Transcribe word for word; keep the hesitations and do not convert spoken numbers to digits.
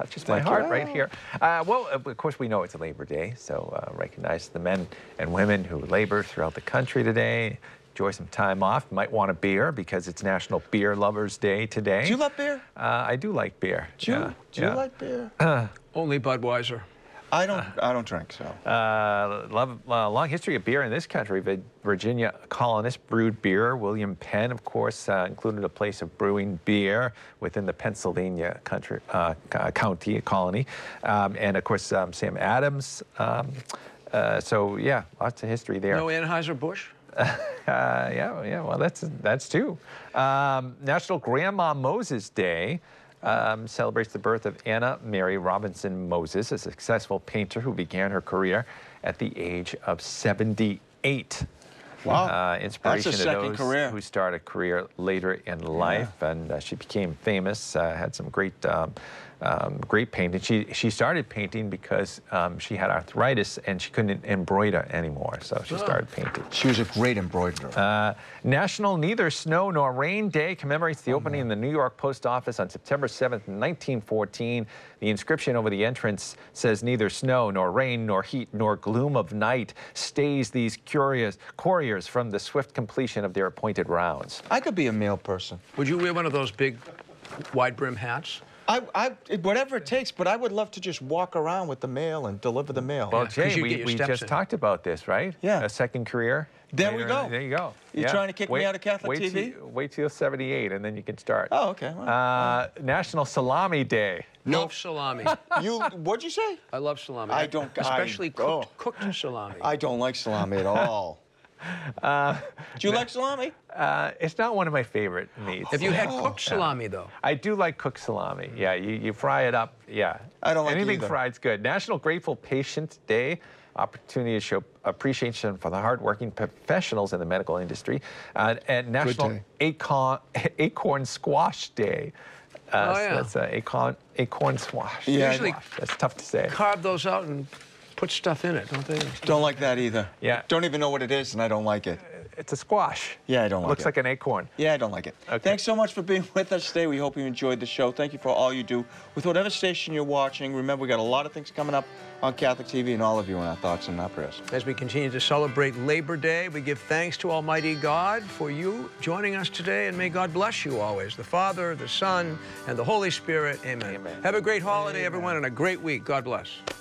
touches my Thank heart you. right here. Uh, well, of course, we know it's a Labor Day, so uh, recognize the men and women who labor throughout the country today. Enjoy some time off. You might want a beer because it's National Beer Lovers Day today. Do you love beer? Uh, I do like beer. Do you, yeah. do yeah. you like beer? Uh, Only Budweiser. I don't. I don't drink, so. Uh, love, uh, long history of beer in this country. Virginia colonists brewed beer. William Penn, of course, uh, included a place of brewing beer within the Pennsylvania country, uh, county colony, um, and of course um, Sam Adams. Um, uh, so yeah, lots of history there. No Anheuser-Busch? Uh, yeah, yeah. Well, that's that's two. Um, National Grandma Moses Day. Um, celebrates the birth of Anna Mary Robinson Moses, a successful painter who began her career at the age of seventy-eight. Wow. Uh, inspiration That's a to second those career. who start a career later in life, Yeah. and uh, she became famous. Uh, had some great, um, um, great painting. She she started painting because um, she had arthritis and she couldn't embroider anymore, so she Oh. started painting. She was a great embroiderer. Uh, National Neither Snow Nor Rain Day commemorates the opening in the New York Post Office on September seventh, nineteen fourteen. The inscription over the entrance says, "Neither snow, nor rain, nor heat, nor gloom of night stays these curious couriers from the swift completion of their appointed rounds." I could be a mail person. Would you wear one of those big wide brim hats? I, I, whatever it takes, but I would love to just walk around with the mail and deliver the mail. Well, Yeah, 'cause Jay, you we, get your we steps just in. talked about this, right? Yeah. A second career. There we Later- go. There you go. You're trying to kick me out of Catholic wait T V? Till, wait till seventy-eight, and then you can start. Oh, okay. Well, Uh, National Salami Day. Love salami. you, what'd you say? I love salami. I don't- Especially I- cooked, oh. cooked salami. I don't like salami at all. Uh, Do you like salami? uh, it's not one of my favorite meats. Have you had Oh. cooked salami, though? I do like cooked salami. Yeah, you, you fry it up. Yeah. I don't like Anything either. fried's good. National Grateful Patient Day. Opportunity to show appreciation for the hardworking professionals in the medical industry. Uh, and National day. Acorn, Acorn Squash Day. Uh, Oh, so yeah. that's uh, acorn, acorn squash. Yeah, I- Usually That's tough to say. carve those out and put stuff in it, don't they? Don't like that either. Yeah. Don't even know what it is, and I don't like it. It's a squash. Yeah, I don't like Looks it. like an acorn. Yeah, I don't like it. Okay. Thanks so much for being with us today. We hope you enjoyed the show. Thank you for all you do with whatever station you're watching. Remember, we got a lot of things coming up on Catholic T V, and all of you in our thoughts and our prayers. As we continue to celebrate Labor Day, we give thanks to Almighty God for you joining us today, and may God bless you always, the Father, the Son, and the Holy Spirit. Amen. Amen. Have a great holiday, everyone, and a great week. God bless.